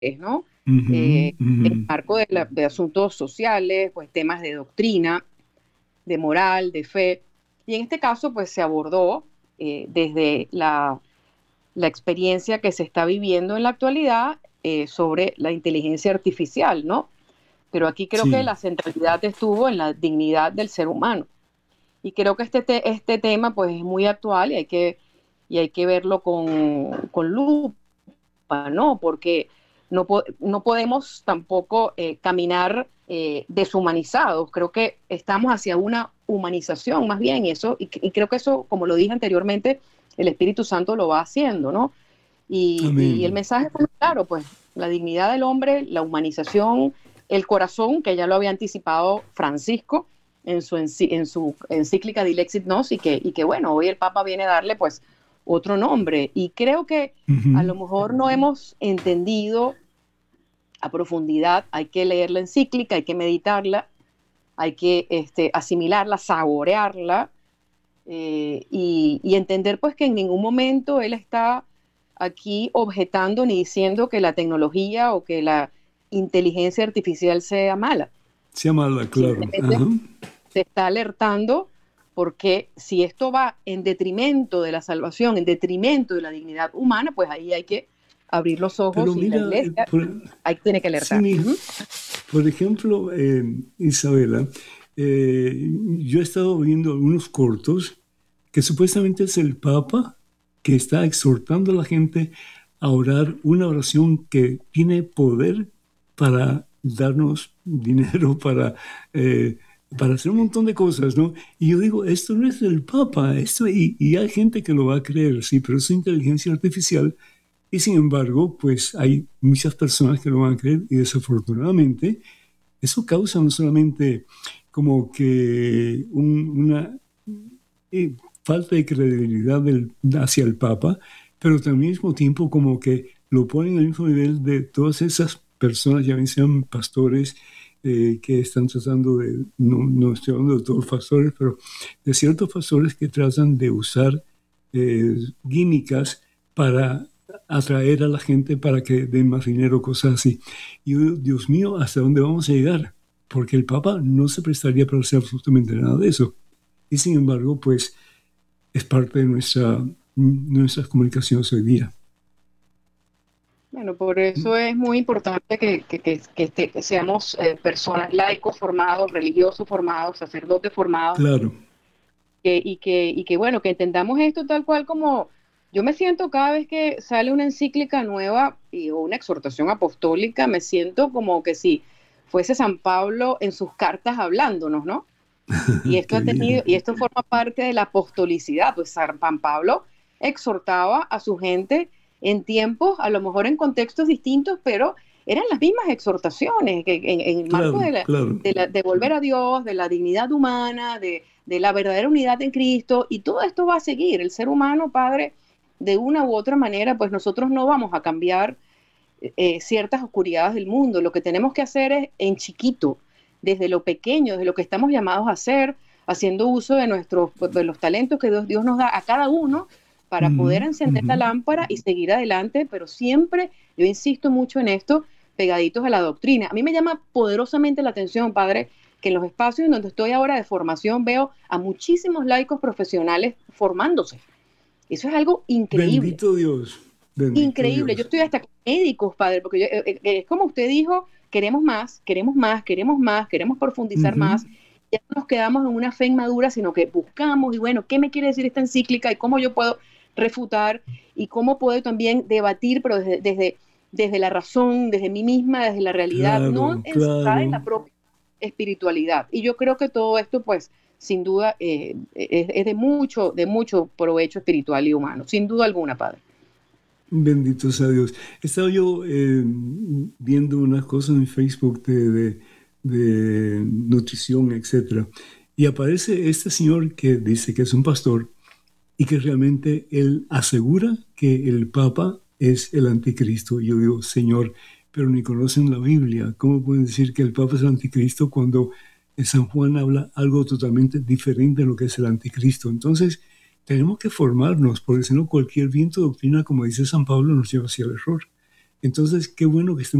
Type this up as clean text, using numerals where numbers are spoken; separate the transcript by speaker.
Speaker 1: ¿no?
Speaker 2: Ujú,
Speaker 1: En el
Speaker 2: ujú.
Speaker 1: marco de asuntos sociales, pues temas de doctrina, de moral, de fe. Y en este caso, pues se abordó desde la experiencia que se está viviendo en la actualidad sobre la inteligencia artificial, ¿no? Pero aquí creo que
Speaker 2: Sí,
Speaker 1: la centralidad estuvo en la dignidad del ser humano. Y creo que este tema pues es muy actual y hay que verlo con lupa, ¿no? Porque no podemos tampoco caminar deshumanizados. Creo que estamos hacia una humanización más bien, y creo que eso, como lo dije anteriormente, el Espíritu Santo lo va haciendo, ¿no? Y el
Speaker 2: amén.
Speaker 1: mensaje fue claro, pues la dignidad del hombre, la humanización, el corazón, que ya lo había anticipado Francisco en su encíclica Dilexit Nos, y que bueno, hoy el Papa viene a darle pues otro nombre. Y creo que a
Speaker 2: Ujú.
Speaker 1: lo mejor no hemos entendido a profundidad, hay que leer la encíclica, hay que meditarla, hay que asimilarla, saborearla, y entender pues que en ningún momento él está aquí objetando ni diciendo que la tecnología o que la inteligencia artificial sea mala.
Speaker 2: Se llama la claro.
Speaker 1: Simplemente
Speaker 2: Ajá.
Speaker 1: se está alertando porque si esto va en detrimento de la salvación, en detrimento de la dignidad humana, pues ahí hay que abrir los
Speaker 2: Pero
Speaker 1: ojos y la
Speaker 2: mira,
Speaker 1: iglesia ahí tiene que
Speaker 2: sí,
Speaker 1: alertar. Uh-huh.
Speaker 2: por ejemplo, Isabela, yo he estado viendo algunos cortos que supuestamente es el Papa que está exhortando a la gente a orar una oración que tiene poder para darnos dinero, eh, para hacer un montón de cosas, ¿no? Y yo digo, esto no es el Papa, y hay gente que lo va a creer, sí, pero es inteligencia artificial y sin embargo, pues hay muchas personas que lo van a creer y desafortunadamente eso causa no solamente como que una eh, falta de credibilidad hacia el Papa, pero también al mismo tiempo como que lo ponen al mismo nivel de todas esas personas, ya bien sean pastores, que están tratando de, no estoy hablando de todos los pastores, pero de ciertos pastores que tratan de usar químicas para atraer a la gente para que den más dinero, cosas así. Y yo, Dios mío, ¿hasta dónde vamos a llegar? Porque el Papa no se prestaría para hacer absolutamente nada de eso. Y sin embargo, pues es parte de nuestras comunicaciones hoy día.
Speaker 1: Bueno, por eso es muy importante que seamos personas laicos formados, religiosos formados, sacerdotes formados,
Speaker 2: Claro,
Speaker 1: bueno, que entendamos esto tal cual como yo me siento cada vez que sale una encíclica nueva o una exhortación apostólica, me siento como que si fuese San Pablo en sus cartas hablándonos, ¿no? Y esto
Speaker 2: qué
Speaker 1: ha tenido,
Speaker 2: bien.
Speaker 1: y esto forma parte de la apostolicidad, pues San Pablo exhortaba a su gente en tiempos, a lo mejor en contextos distintos, pero eran las mismas exhortaciones, que en el marco
Speaker 2: Claro, claro.
Speaker 1: de volver a Dios, de la dignidad humana, de la verdadera unidad en Cristo, y todo esto va a seguir. El ser humano, Padre, de una u otra manera, pues nosotros no vamos a cambiar ciertas oscuridades del mundo. Lo que tenemos que hacer es en chiquito, desde lo pequeño, desde lo que estamos llamados a hacer, haciendo uso de los talentos que Dios nos da a cada uno para
Speaker 2: Ujú,
Speaker 1: poder encender
Speaker 2: ujú.
Speaker 1: la lámpara y seguir adelante, pero siempre, yo insisto mucho en esto, pegaditos a la doctrina. A mí me llama poderosamente la atención, Padre, que en los espacios en donde estoy ahora de formación veo a muchísimos laicos profesionales formándose. Eso es algo increíble.
Speaker 2: Bendito Dios, bendito
Speaker 1: Increíble, yo
Speaker 2: Dios.
Speaker 1: estoy hasta con médicos, padre, porque es como usted dijo, queremos más, queremos más, queremos más, queremos profundizar
Speaker 2: Ujú.
Speaker 1: más. Ya no nos quedamos en una fe inmadura, sino que buscamos, y bueno, ¿qué me quiere decir esta encíclica? Y cómo yo puedo refutar, y cómo puedo también debatir, pero desde la razón, desde mí misma, desde la realidad, no
Speaker 2: Claro,
Speaker 1: encerrada en
Speaker 2: claro.
Speaker 1: la propia espiritualidad. Y yo creo que todo esto, pues, sin duda, es de mucho provecho espiritual y humano, sin duda alguna, padre.
Speaker 2: Bendito sea Dios. Estaba yo viendo unas cosas en Facebook de nutrición, etcétera, y aparece este señor que dice que es un pastor y que realmente él asegura que el Papa es el anticristo. Y yo digo, Señor, pero ni conocen la Biblia. ¿Cómo pueden decir que el Papa es el anticristo cuando en San Juan habla algo totalmente diferente de lo que es el anticristo? Entonces, tenemos que formarnos, porque si no, cualquier viento de doctrina, como dice San Pablo, nos lleva hacia el error. Entonces, qué bueno que estemos